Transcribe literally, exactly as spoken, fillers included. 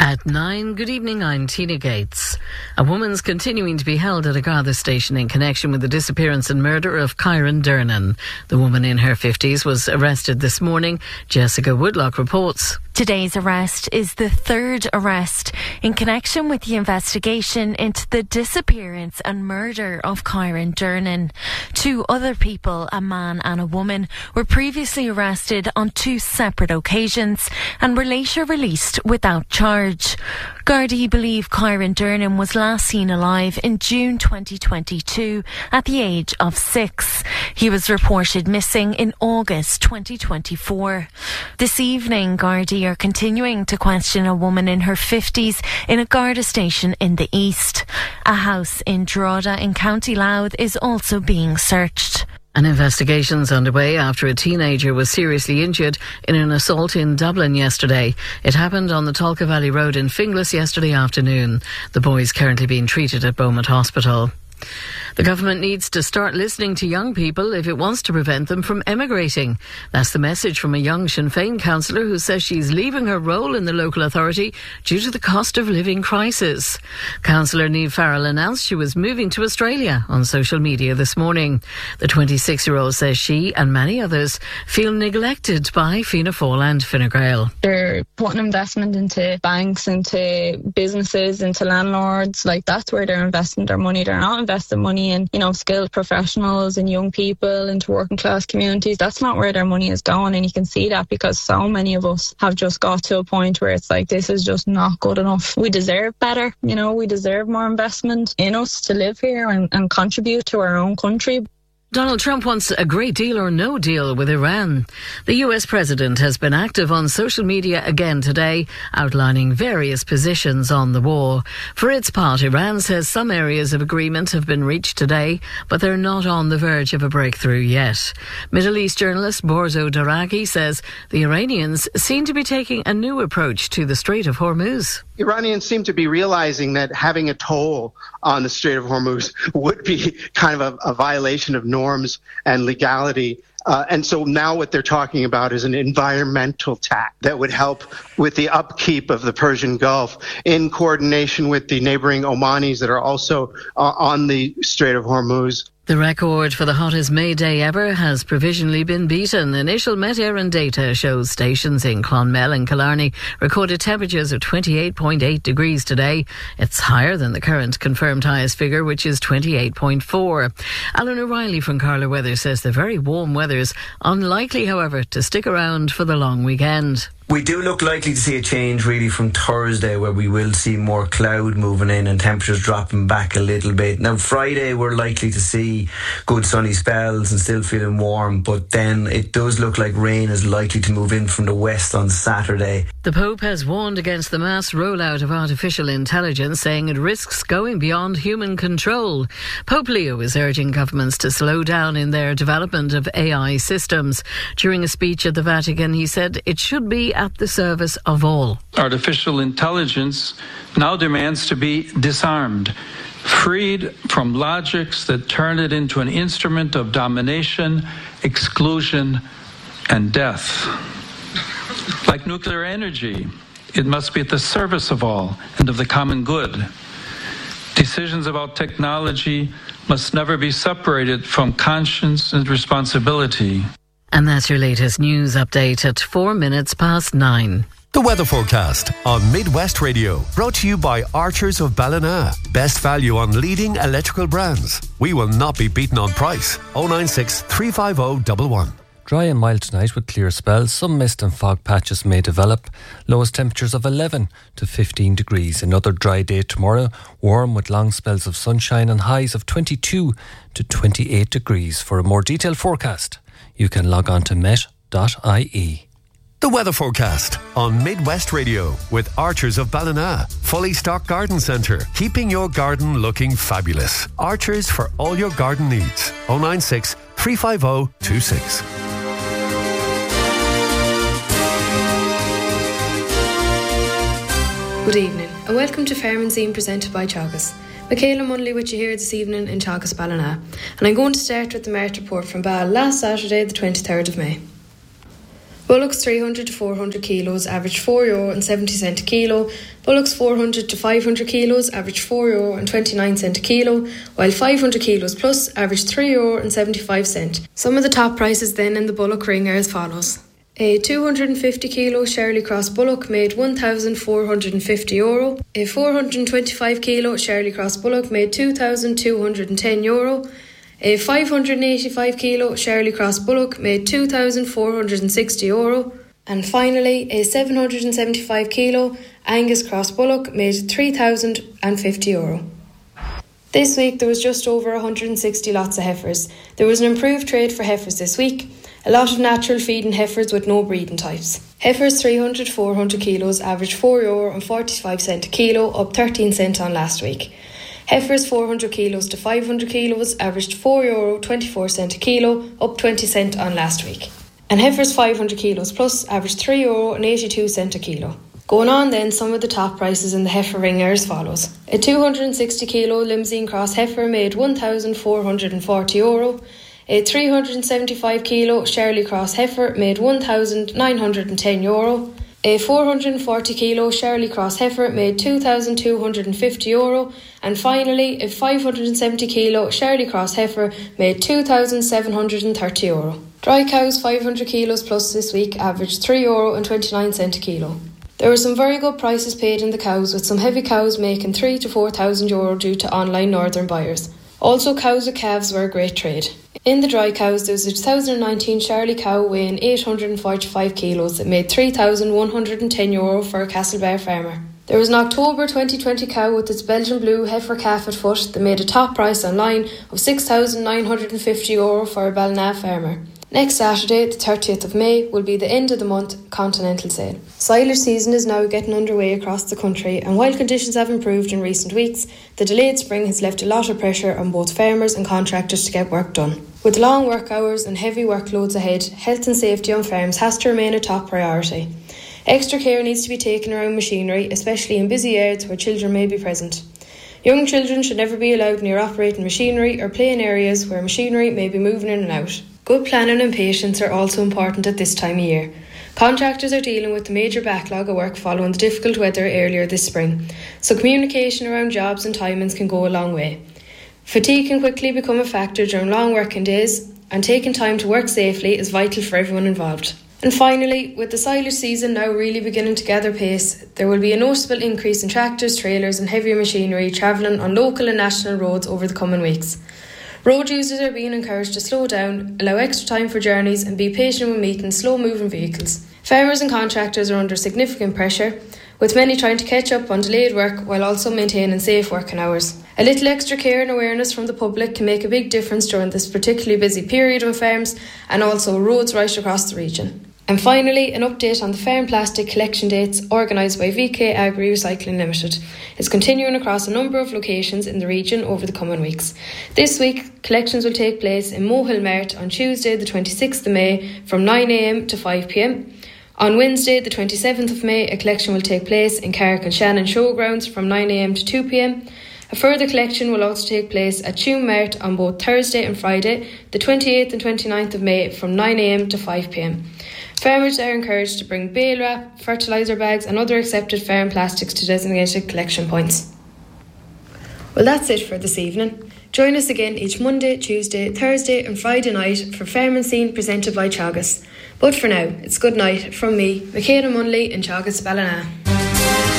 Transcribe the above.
At nine, good evening, I'm Tina Gates. A woman's continuing to be held at a Garda station in connection with the disappearance and murder of Kyron Dernan. The woman in her fifties was arrested this morning. Jessica Woodlock reports. Today's arrest is the third arrest in connection with the investigation into the disappearance and murder of Kyron Dernan. Two other people, a man and a woman, were previously arrested on two separate occasions and were later released without charge. Gardaí believe Kyron Dernan was last seen alive in June twenty twenty-two at the age of six. He was reported missing in August twenty twenty-four. This evening, Gardaí are continuing to question a woman in her fifties in a Garda station in the east. A house in Drogheda in County Louth is also being searched. An investigation's underway after a teenager was seriously injured in an assault in Dublin yesterday. It happened on the Tolka Valley Road in Finglas yesterday afternoon. The boy is currently being treated at Beaumont Hospital. The government needs to start listening to young people if it wants to prevent them from emigrating. That's the message from a young Sinn Féin councillor who says she's leaving her role in the local authority due to the cost of living crisis. Councillor Niamh Farrell announced she was moving to Australia on social media this morning. The twenty-six-year-old says she and many others feel neglected by Fianna Fáil and Fine Gael. They're putting investment into banks, into businesses, into landlords. Like, that's where they're investing their money. They're not investing money in, you know, skilled professionals and young people into working class communities. That's not where their money is going, and you can see that because so many of us have just got to a point where it's like, this is just not good enough. We deserve better, you know, we deserve more investment in us to live here and, and contribute to our own country. Donald Trump wants a great deal or no deal with Iran. The U S president has been active on social media again today, outlining various positions on the war. For its part, Iran says some areas of agreement have been reached today, but they're not on the verge of a breakthrough yet. Middle East journalist Borzo Daraghi says the Iranians seem to be taking a new approach to the Strait of Hormuz. Iranians seem to be realizing that having a toll on the Strait of Hormuz would be kind of a, a violation of norms and legality. Uh, and so now what they're talking about is an environmental tax that would help with the upkeep of the Persian Gulf in coordination with the neighboring Omanis that are also uh, on the Strait of Hormuz. The record for the hottest May day ever has provisionally been beaten. Initial Met Éireann data shows stations in Clonmel and Killarney recorded temperatures of twenty-eight point eight degrees today. It's higher than the current confirmed highest figure, which is twenty-eight point four. Alan O'Reilly from Carla Weather says the very warm weather is unlikely, however, to stick around for the long weekend. We do look likely to see a change really from Thursday, where we will see more cloud moving in and temperatures dropping back a little bit. Now Friday we're likely to see good sunny spells and still feeling warm, but then it does look like rain is likely to move in from the west on Saturday. The Pope has warned against the mass rollout of artificial intelligence, saying it risks going beyond human control. Pope Leo is urging governments to slow down in their development of A I systems. During a speech at the Vatican, he said it should be at the service of all. Artificial intelligence now demands to be disarmed, freed from logics that turn it into an instrument of domination, exclusion, and death. Like nuclear energy, it must be at the service of all and of the common good. Decisions about technology must never be separated from conscience and responsibility. And that's your latest news update at four minutes past nine. The weather forecast on Midwest Radio, brought to you by Archers of Ballina. Best value on leading electrical brands. We will not be beaten on price. oh nine six, three five oh, one one. Dry and mild tonight with clear spells. Some mist and fog patches may develop. Lowest temperatures of eleven to fifteen degrees. Another dry day tomorrow. Warm with long spells of sunshine and highs of twenty-two to twenty-eight degrees. For a more detailed forecast, you can log on to met dot I E. The weather forecast on Midwest Radio with Archers of Ballina. Fully stocked garden centre, keeping your garden looking fabulous. Archers for all your garden needs. oh nine six, three five oh, two six. Good evening and welcome to Farm and Scene presented by Teagasc. Michaela Munley with you here this evening in Teagasc Ballina, and I'm going to start with the Mart report from Ball last Saturday the twenty-third of May. Bullocks three hundred to four hundred kilos average four euro and seventy cent a kilo. Bullocks four hundred to five hundred kilos average four euro and twenty-nine cent a kilo, while five hundred kilos plus average three euro and seventy-five cent. Some of the top prices then in the bullock ring are as follows. A two hundred fifty kilo Shirley Cross bullock made one thousand four hundred fifty euro. A four hundred twenty-five kilo Shirley Cross bullock made two thousand two hundred ten euro. A five hundred eighty-five kilo Shirley Cross bullock made two thousand four hundred sixty euro. And finally, a seven hundred seventy-five kilo Angus Cross bullock made three thousand fifty euro. This week there was just over one hundred sixty lots of heifers. There was an improved trade for heifers this week. A lot of natural feeding heifers with no breeding types. Heifers three hundred to four hundred kilos averaged four euro and forty-five cent a kilo, up thirteen cent on last week. Heifers four hundred kilos to five hundred kilos averaged four euro twenty-four cent a kilo, up twenty cent on last week. And heifers five hundred kilos plus averaged three euro and eighty-two cent a kilo. Going on then, some of the top prices in the heifer ring are as follows. A two hundred sixty kilo Limousin Cross heifer made one thousand four hundred forty euro. A three hundred seventy-five kilo Shirley Cross heifer made one thousand nine hundred ten euro. A four hundred forty kilo Shirley Cross heifer made two thousand two hundred fifty euro. And finally, a five hundred seventy kilo Shirley Cross heifer made two thousand seven hundred thirty euro. Dry cows five hundred kilos plus this week averaged three euro and twenty-nine cent a kilo. There were some very good prices paid in the cows, with some heavy cows making three to four thousand euro due to online northern buyers. Also, cows with calves were a great trade. In the dry cows, there was a two thousand nineteen Shirley cow weighing eight hundred forty-five kilos that made three thousand one hundred ten euro for a Castlebar farmer. There was an October twenty twenty cow with its Belgian blue heifer calf at foot that made a top price online of six thousand nine hundred fifty euro for a Ballina farmer. Next Saturday, the thirtieth of May, will be the end of the month continental sale. Silage season is now getting underway across the country, and while conditions have improved in recent weeks, the delayed spring has left a lot of pressure on both farmers and contractors to get work done. With long work hours and heavy workloads ahead, health and safety on farms has to remain a top priority. Extra care needs to be taken around machinery, especially in busy yards where children may be present. Young children should never be allowed near operating machinery or play in areas where machinery may be moving in and out. Good planning and patience are also important at this time of year. Contractors are dealing with the major backlog of work following the difficult weather earlier this spring, so communication around jobs and timings can go a long way. Fatigue can quickly become a factor during long working days, and taking time to work safely is vital for everyone involved. And finally, with the silage season now really beginning to gather pace, there will be a noticeable increase in tractors, trailers and heavier machinery travelling on local and national roads over the coming weeks. Road users are being encouraged to slow down, allow extra time for journeys and be patient when meeting slow-moving vehicles. Farmers and contractors are under significant pressure, with many trying to catch up on delayed work while also maintaining safe working hours. A little extra care and awareness from the public can make a big difference during this particularly busy period on farms and also roads right across the region. And finally, an update on the farm plastic collection dates organised by V K Agri Recycling Limited is continuing across a number of locations in the region over the coming weeks. This week, collections will take place in Mohill Mart on Tuesday the twenty-sixth of May from nine a m to five p m. On Wednesday the twenty-seventh of May, a collection will take place in Carrick and Shannon Showgrounds from nine a m to two p m. A further collection will also take place at Tuam Mart on both Thursday and Friday, the twenty-eighth and twenty-ninth of May from nine a m to five p m. Farmers are encouraged to bring bale wrap, fertiliser bags and other accepted farm plastics to designated collection points. Well, that's it for this evening. Join us again each Monday, Tuesday, Thursday and Friday night for Farm and Scene presented by Teagasc. But for now, it's good night from me, Michaela Munley in Teagasc Ballina.